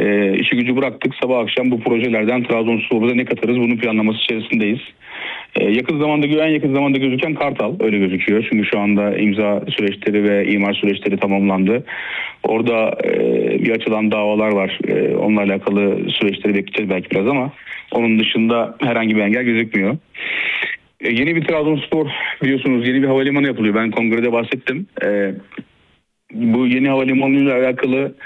işi gücü bıraktık. Sabah akşam bu projelerden Trabzonspor'a ne katarız bunun planlaması içerisindeyiz. Yakın zamanda yakın zamanda gözüken Kartal öyle gözüküyor. Çünkü şu anda imza süreçleri ve imar süreçleri tamamlandı. Orada bir açılan davalar var. Onunla alakalı süreçleri bekleyeceğiz belki biraz ama onun dışında herhangi bir engel gözükmüyor. Yeni bir Trabzonspor biliyorsunuz yeni bir havalimanı yapılıyor. Ben kongrede bahsettim. Bu yeni havalimanıyla alakalı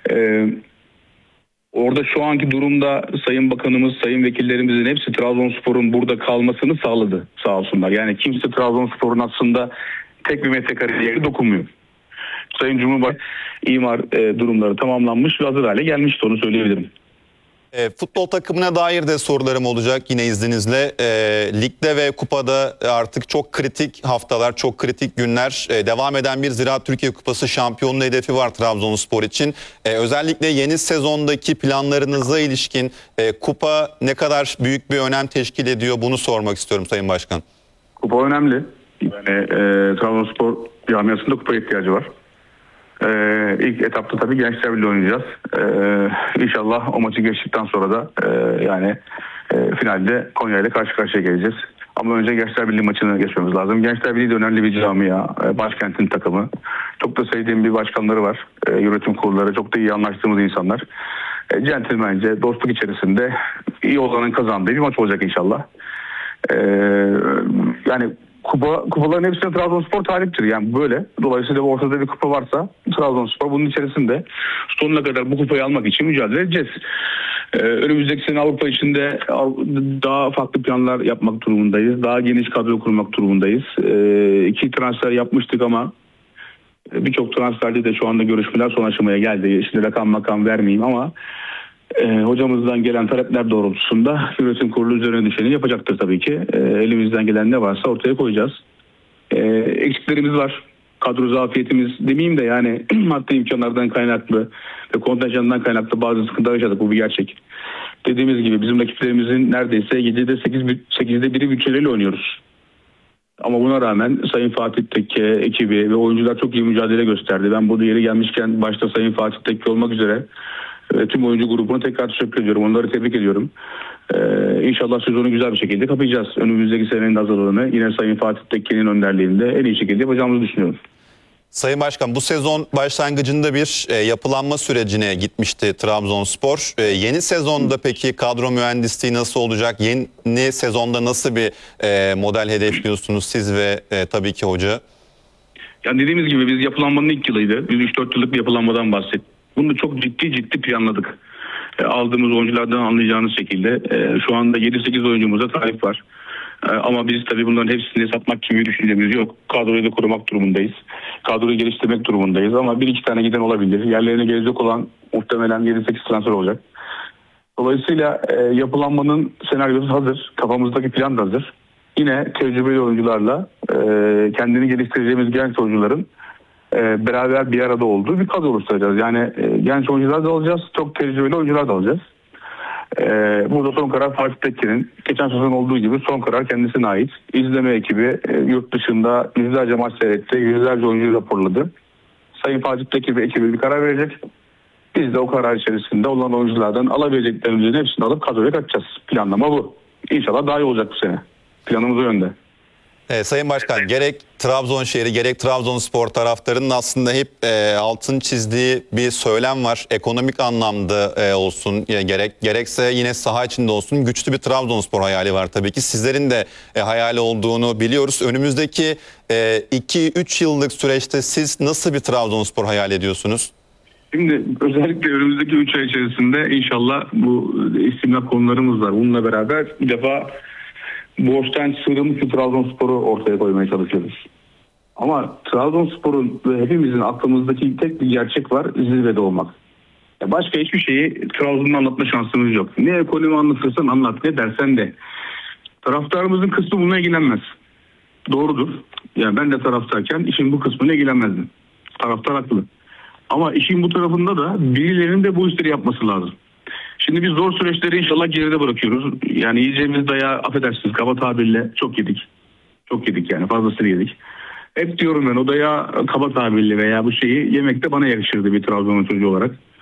orada şu anki durumda Sayın Bakanımız, Sayın Vekillerimizin hepsi Trabzonspor'un burada kalmasını sağladı sağ olsunlar. Yani kimse Trabzonspor'un aslında tek bir metrekare yeri dokunmuyor. Sayın Cumhurbaşkanı imar durumları tamamlanmış ve hazır hale gelmişti, onu söyleyebilirim. Futbol takımına dair de sorularım olacak yine izninizle. Ligde ve kupada artık çok kritik haftalar, çok kritik günler. Devam eden bir Ziraat Türkiye Kupası şampiyonluğu hedefi var Trabzonspor için. Özellikle yeni sezondaki planlarınıza ilişkin kupa ne kadar büyük bir önem teşkil ediyor bunu sormak istiyorum Sayın Başkan. Kupa önemli. Yani Trabzonspor camiasında kupa ihtiyacı var. İlk etapta tabii Gençler Birliği oynayacağız. İnşallah o maçı geçtikten sonra da finalde Konya ile karşı karşıya geleceğiz. Ama önce Gençler Birliği maçını geçmemiz lazım. Gençler Birliği de önemli bir camia. Başkentin takımı. Çok da sevdiğim bir başkanları var. Yönetim kurulları. Çok da iyi anlaştığımız insanlar. Centilmence, dostluk içerisinde iyi olanın kazandığı bir maç olacak inşallah. Yani kupaların hepsine Trabzonspor taliptir. Yani böyle. Dolayısıyla ortada bir kupa varsa Trabzonspor bunun içerisinde sonuna kadar bu kupayı almak için mücadele edeceğiz. Önümüzdeki sene Avrupa içinde daha farklı planlar yapmak durumundayız. Daha geniş kadro kurmak durumundayız. 2 transfer yapmıştık ama birçok transferde de şu anda görüşmeler son aşamaya geldi. Şimdi rakam vermeyeyim ama hocamızdan gelen talepler doğrultusunda yönetim kurulu üzerine düşeni yapacaktır tabii ki. Elimizden gelen ne varsa ortaya koyacağız. Eksiklerimiz var. Kadro zafiyetimiz demeyeyim de yani maddi imkanlardan kaynaklı ve kontenjandan kaynaklı bazı sıkıntılar yaşadık. Bu bir gerçek. Dediğimiz gibi bizim rakiplerimizin neredeyse 7'de 8'de 1'i bütçeleriyle oynuyoruz. Ama buna rağmen Sayın Fatih Tekke ekibi ve oyuncular çok iyi mücadele gösterdi. Ben bu yeri gelmişken başta Sayın Fatih Tekke olmak üzere tüm oyuncu grubuna tekrar teşekkür ediyorum. Onları tebrik ediyorum. İnşallah sezonu güzel bir şekilde kapayacağız. Önümüzdeki senenin hazırlığını yine Sayın Fatih Tekke'nin önderliğinde en iyi şekilde yapacağımızı düşünüyorum. Sayın Başkan, bu sezon başlangıcında bir yapılanma sürecine gitmişti Trabzonspor. Yeni sezonda peki kadro mühendisliği nasıl olacak? Yeni sezonda nasıl bir model hedefliyorsunuz siz ve tabii ki hoca? Yani dediğimiz gibi biz yapılanmanın ilk yılıydı. Biz 3-4 yıllık bir yapılanmadan bahsettik. Bunu çok ciddi planladık. Aldığımız oyunculardan anlayacağınız şekilde şu anda 7-8 oyuncumuza talip var. Ama biz tabii bunların hepsini satmak gibi bir düşüncemiz yok. Kadroyu da korumak durumundayız. Kadroyu geliştirmek durumundayız ama 1-2 tane giden olabilir. Yerlerine gelecek olan muhtemelen 7-8 transfer olacak. Dolayısıyla yapılanmanın senaryosu hazır. Kafamızdaki plan da hazır. Yine tecrübeli oyuncularla kendini geliştireceğimiz genç oyuncuların beraber bir arada olduğu bir kadro oluşturacağız. Yani genç oyuncular da alacağız, çok tecrübeli oyuncular da alacağız. Burada son karar Fatih Tekke'nin geçen sezon olduğu gibi son karar kendisine ait. İzleme ekibi yurt dışında yüzlerce maç seyretti, yüzlerce oyuncu raporladı. Sayın Fatih Tekke ve ekibi bir karar verecek. Biz de o karar içerisinde olan oyunculardan alabileceklerimizin hepsini alıp kadroya katacağız. Planlama bu. İnşallah daha iyi olacak bu sene. Planımız o yönde. Sayın Başkan, gerek Trabzon şehri gerek Trabzonspor taraftarının aslında hep altını çizdiği bir söylem var. Ekonomik anlamda olsun gerekse yine saha içinde olsun güçlü bir Trabzonspor hayali var tabii ki. Sizlerin de hayali olduğunu biliyoruz. Önümüzdeki 2-3 yıllık süreçte siz nasıl bir Trabzonspor hayal ediyorsunuz? Şimdi özellikle önümüzdeki 3 ay içerisinde inşallah bu istimlak konularımız var. Bununla beraber bir defa borçtan sıyrılmış bir Trabzonspor'u ortaya koymaya çalışıyoruz. Ama Trabzonspor'un ve hepimizin aklımızdaki tek bir gerçek var, zirvede olmak. Başka hiçbir şeyi Trabzon'da anlatma şansımız yok. Ne ekonomi anlatırsan anlat, ne dersen de. Taraftarımızın kısmı bununla ilgilenmez. Doğrudur. Yani ben de taraftarken işin bu kısmına ilgilenmezdim. Taraftar haklı. Ama işin bu tarafında da birilerinin de bu işleri yapması lazım. Şimdi biz zor süreçleri inşallah geride bırakıyoruz. Yani yiyeceğimiz dayağı affedersiniz kaba tabirle çok yedik. Çok yedik yani fazlasını yedik. Hep diyorum ben o dayağı kaba tabirle veya bu şeyi yemekte bana yakışırdı bir Trabzonlu çocuğu olarak.